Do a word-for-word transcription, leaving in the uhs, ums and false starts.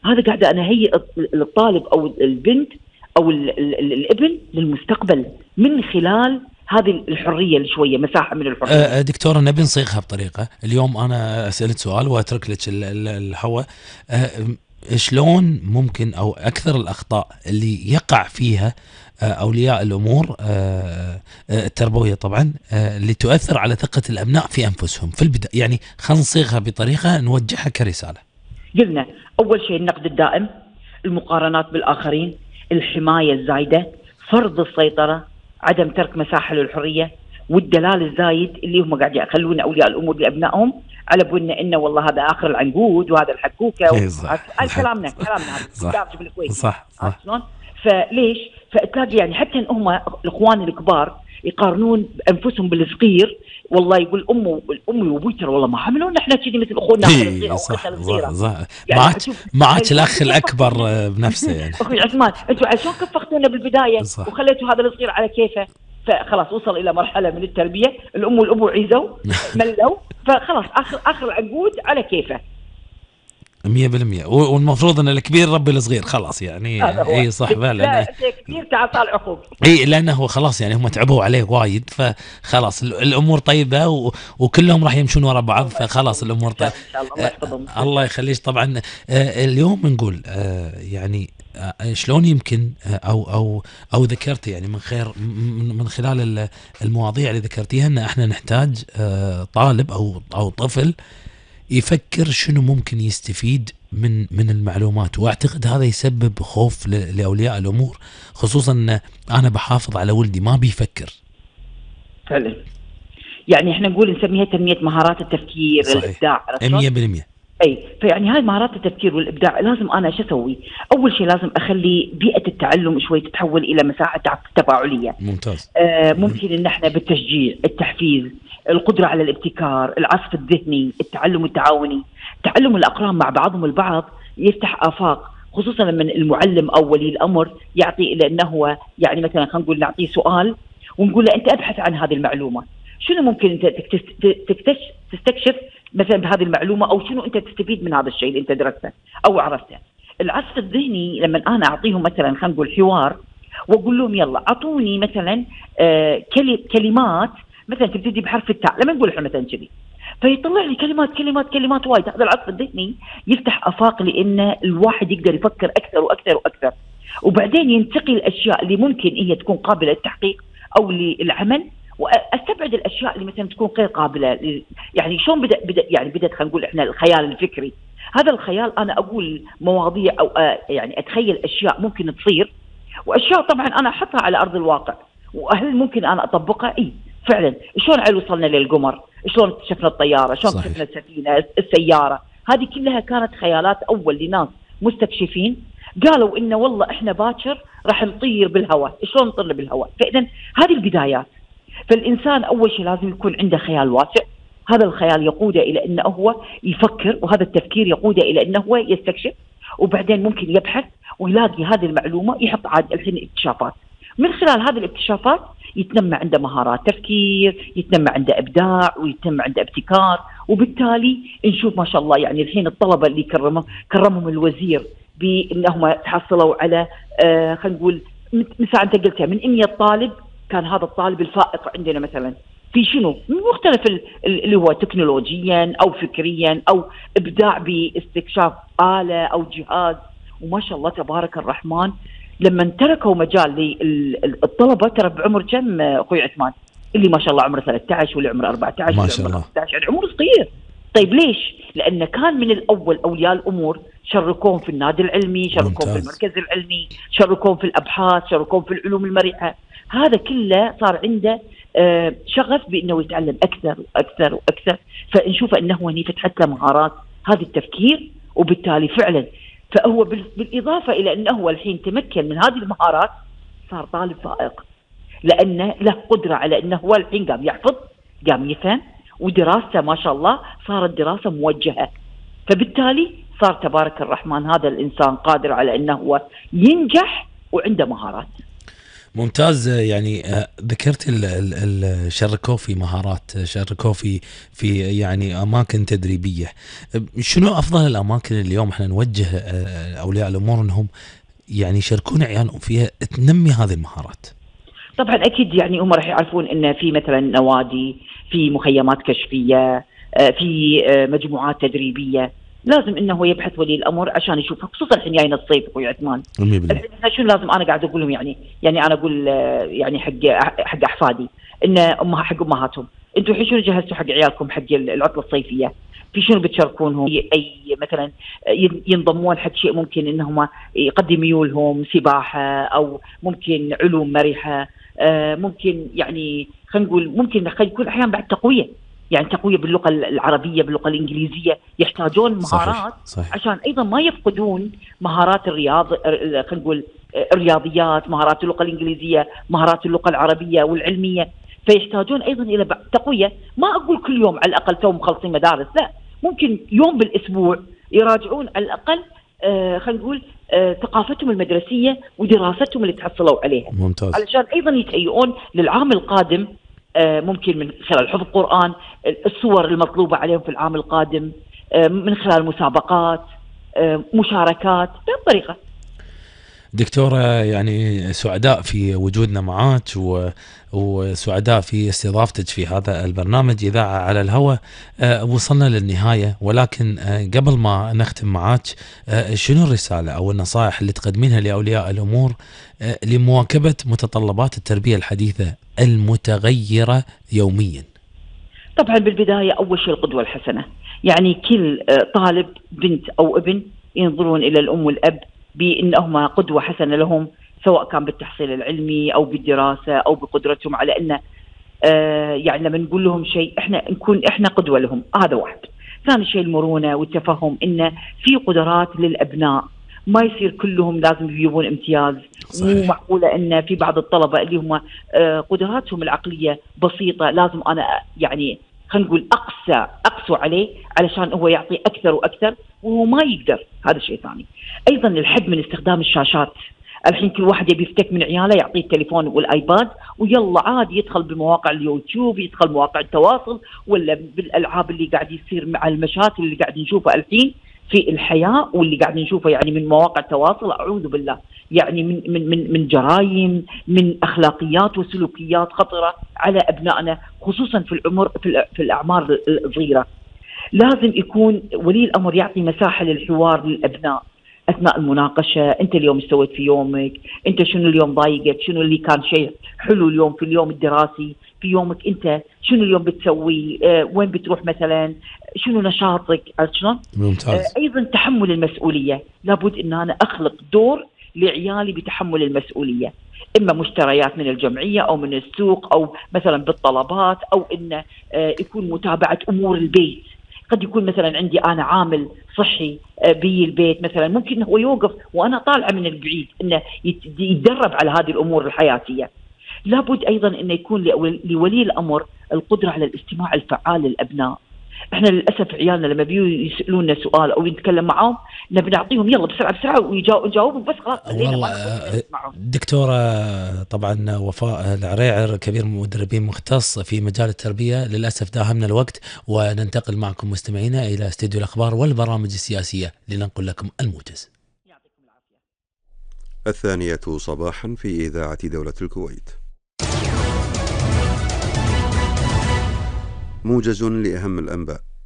هذا قاعدة أنا هي الطالب أو البنت أو ال ال الابن للمستقبل من خلال هذه الحرية اللي شوية مساحة من الحرية. أه دكتورة نبي نصيغها بطريقة. اليوم أنا أسألت سؤال وأترك لك الهواء. أه شلون ممكن أو أكثر الأخطاء اللي يقع فيها أولياء الأمور التربوية طبعا اللي تؤثر على ثقة الأبناء في أنفسهم في البداية؟ يعني خلينا نصيغها بطريقة نوجهها كرسالة. قلنا أول شيء النقد الدائم، المقارنات بالآخرين، الحماية الزايدة، فرض السيطرة، عدم ترك مساحة للحرية، والدلال الزايد اللي هم قاعد يخلون أولياء الأمور لأبنائهم على بنا إنه والله هذا آخر العنقود وهذا الحكوكة. كلامنا كلامنا صح صح, صح. فليش؟ فتلاقي يعني حتى إن هم الإخوان الكبار يقارنون أنفسهم بالصغير، والله يقول أمه أمي وأبوي ترى والله ما حملون نحن كذي مثل أخونا الصغير أو أختنا الصغيرة. يعني معك الأخ الأكبر بنفسه يعني. أخوي عثمان أنتوا عشان كفختونا بالبداية صح. وخليتوا هذا الصغير على كيفه، فخلاص وصل إلى مرحلة من التربية الأم والأبو عيزوا ملوا، فخلاص آخر آخر العنقود على كيفه مية بالمية. والمفروض ان الكبير ربي الصغير خلاص يعني. اي صح فعلا. لا كبير تعال طالع اخوك. اي لانه خلاص يعني هم تعبوا عليه وايد، فخلاص الامور طيبه و... وكلهم راح يمشون ورا بعض، فخلاص الامور طيبه ان شاء الله. الله, الله يخليك. طبعا آه اليوم نقول آه يعني آه شلون يمكن آه او او او ذكرت يعني من خير من خلال المواضيع اللي ذكرتيها ان احنا نحتاج آه طالب او او طفل يفكر شنو ممكن يستفيد من من المعلومات. واعتقد هذا يسبب خوف لاولياء الامور، خصوصا ان انا بحافظ على ولدي ما بيفكر فعلا. يعني احنا نقول نسميها تنميه مهارات التفكير والابداع مية بالمية. اي فيعني هاي مهارات التفكير والابداع لازم انا ايش اسوي؟ اول شيء لازم اخلي بيئه التعلم شوي تتحول الى مساحه تفاعليه. ممتاز. آه ممكن ان احنا بالتشجيع، التحفيز، القدره على الابتكار، العصف الذهني، التعلم التعاوني، تعلم الاقران مع بعضهم البعض يفتح افاق، خصوصا لما المعلم او ولي الامر يعطي لانه هو يعني مثلا خلينا نقول نعطيه سؤال ونقول له انت ابحث عن هذه المعلومه، شنو ممكن انت تكتشف تستكشف مثلا بهذه المعلومه، او شنو انت تستفيد من هذا الشيء اللي انت درسته او عرفته. العصف الذهني لما انا اعطيهم مثلا خلينا نقول حوار واقول لهم يلا اعطوني مثلا آه كلمات مثلا تبتدي بحرف التاء، لما نقول احنا مثلا كذي فيطلع لي كلمات كلمات كلمات وايد. هذا العصف الذهني يفتح افاق لان الواحد يقدر يفكر اكثر واكثر واكثر، وبعدين ينتقي الاشياء اللي ممكن هي تكون قابله للتحقيق او للعمل، واستبعد الاشياء اللي مثلا تكون غير قابله. يعني شلون بدا بدا يعني بدات خلينا نقول احنا الخيال الفكري. هذا الخيال انا اقول مواضيع او يعني اتخيل اشياء ممكن تصير، واشياء طبعا انا احطها على ارض الواقع، وهل ممكن انا اطبقها؟ اي فعلا. شلون عيل وصلنا للقمر، شلون اكتشفنا الطياره، شلون اكتشفنا السفينه السياره، هذه كلها كانت خيالات اول لناس مستكشفين قالوا انه والله احنا باكر راح نطير بالهواء، شلون نطير بالهواء. فاذا هذه البدايات. فالإنسان أول شيء لازم يكون عنده خيال واسع، هذا الخيال يقوده إلى أنه هو يفكر، وهذا التفكير يقوده إلى أنه هو يستكشف، وبعدين ممكن يبحث ويلاقي هذه المعلومة يحط عاد الحين اكتشافات. من خلال هذه الاكتشافات يتنمى عنده مهارات تفكير، يتنمى عنده إبداع، ويتنمى عنده ابتكار، وبالتالي نشوف ما شاء الله يعني الحين الطلبة اللي كرمهم كرمهم الوزير بأنهم تحصلوا على آه خلينا نقول مثلا أنت قلتها من مئة طالب كان هذا الطالب الفائق عندنا مثلا في شنو مختلف اللي هو تكنولوجيا او فكريا او ابداع باستكشاف آلة او جهاز. وما شاء الله تبارك الرحمن لما تركوا مجال للطلبة ترى بعمر كم اخوي عثمان؟ اللي ما شاء الله عمره ثلاثة عشر واللي عمره أربعة عشر ما شاء الله ستة عشر، عمره صغير. طيب ليش؟ لأن كان من الأول أولياء الأمور شاركوهم في النادي العلمي، شاركوهم في المركز العلمي، شاركوهم في الأبحاث، شاركوهم في العلوم المريحة. هذا كله صار عنده آه شغف بأنه يتعلم أكثر وأكثر وأكثر، فنشوف أنه هو فتحت له مهارات هذا التفكير، وبالتالي فعلا فهو بالإضافة إلى أنه هو الحين تمكن من هذه المهارات صار طالب فائق، لأنه له قدرة على أنه هو الحين قام يحفظ، قام يفهم، ودراسته ما شاء الله صارت دراسة موجهة، فبالتالي صار تبارك الرحمن هذا الإنسان قادر على أنه هو ينجح وعنده مهارات. ممتاز. يعني ذكرت ال ال شاركوا في مهارات، شاركوا في في يعني اماكن تدريبيه. شنو افضل الاماكن اليوم احنا نوجه اولياء الامور انهم يعني يشاركون عيالهم فيها تنمي هذه المهارات؟ طبعا اكيد يعني هم راح يعرفون ان في مثلا نوادي، في مخيمات كشفيه، في مجموعات تدريبيه. لازم انه يبحث ولي الامر عشان يشوف، خصوصا الحين جاينا الصيف اخوي عثمان. شو لازم انا قاعد اقول لهم؟ يعني يعني انا اقول يعني حق حق احفادي ان امها حق امهاتهم، انتم الحين شنو جهزتوا حق عيالكم حق العطله الصيفيه؟ في شنو بتشاركونهم؟ اي مثلا ينضمون حق شيء ممكن انهم يقدم ميولهم سباحه، او ممكن علوم مرحه، ممكن يعني خلينا نقول ممكن يكون احيانا بعد تقويه، يعني تقويه باللغه العربيه باللغه الانجليزيه، يحتاجون مهارات. صحيح. صحيح. عشان ايضا ما يفقدون مهارات الرياض، خلينا نقول الرياضيات، مهارات اللغه الانجليزيه، مهارات اللغه العربيه والعلميه، فيحتاجون ايضا الى تقويه. ما اقول كل يوم، على الاقل توم مخلصين مدارس، لا، ممكن يوم بالاسبوع يراجعون على الاقل آه خلينا نقول آه ثقافتهم المدرسيه ودراستهم اللي تحصلوا عليها. ممتاز. علشان ايضا يتهيئون للعام القادم، آه ممكن من خلال حفظ القرآن، الصور المطلوبه عليهم في العام القادم، آه من خلال مسابقات، آه مشاركات، بهالطريقه. دكتورة يعني سعداء في وجودنا معاك، وسعداء في استضافتك في هذا البرنامج إذاعة على الهواء. أه وصلنا للنهاية، ولكن أه قبل ما نختم معاك، أه شنو الرسالة أو النصائح اللي تقدمينها لأولياء الأمور أه لمواكبة متطلبات التربية الحديثة المتغيرة يوميا؟ طبعا بالبداية أول شيء القدوة الحسنة، يعني كل طالب بنت أو ابن ينظرون إلى الأم والأب بأنهما قدوة حسنة لهم، سواء كان بالتحصيل العلمي أو بالدراسة أو بقدرتهم على أن آه يعني لما نقول لهم شيء إحنا نكون إحنا قدوة لهم. هذا واحد. ثاني شيء المرونة والتفهم، إن في قدرات للأبناء، ما يصير كلهم لازم يجيبون امتياز. مو معقولة إن في بعض الطلبة اللي هم آه قدراتهم العقلية بسيطة، لازم أنا يعني خلينا نقول أقسى أقسو عليه علشان هو يعطي أكثر وأكثر وهو ما يقدر. هذا شيء ثاني. أيضا الحد من استخدام الشاشات. الحين كل واحد يبي يفتك من عياله، يعطيه التليفون والآيباد ويلا عادي يدخل بمواقع اليوتيوب، يدخل مواقع التواصل، ولا بالألعاب اللي قاعد يصير مع المشاكل اللي قاعد نشوفها الحين في الحياة واللي قاعد نشوفه يعني من مواقع التواصل. أعوذ بالله، يعني من من من من جرائم، من أخلاقيات وسلوكيات خطرة على أبنائنا، خصوصا في العمر في, في الأعمار الصغيرة. لازم يكون ولي الأمر يعطي مساحة للحوار للأبناء أثناء المناقشة. أنت اليوم استويت في يومك، أنت شنو اليوم ضايقك، شنو اللي كان شيء حلو اليوم في اليوم الدراسي في يومك، أنت شنو اليوم بتسوي، أه وين بتروح مثلا، شنو نشاطك، عرفت شلون؟ ممتاز. أه أيضا تحمل المسؤولية. لابد أن أنا أخلق دور لعيالي بتحمل المسؤولية، إما مشتريات من الجمعية أو من السوق أو مثلا بالطلبات، أو إن أه يكون متابعة أمور البيت. قد يكون مثلا عندي أنا عامل صحي بي البيت مثلا، ممكن هو يوقف وأنا طالعة من البعيد إنه يتدرب على هذه الأمور الحياتية. لابد أيضا إنه يكون لولي الأمر القدرة على الاستماع الفعال للأبناء. إحنا للأسف عيالنا لما بيجوا يسألونا سؤال أو يتكلم معهم نبي نعطيهم يلا بسرعة بسرعة ويجاوبوا بس خلاص. والله دكتورة طبعا وفاء العريعر كبير مدربين مختص في مجال التربية، للأسف داهمنا الوقت، وننتقل معكم مستمعينا إلى استديو الأخبار والبرامج السياسية لننقل لكم الموجز. يعطيكم العافية. الثانية صباحا في إذاعة دولة الكويت. موجز لأهم الأنباء.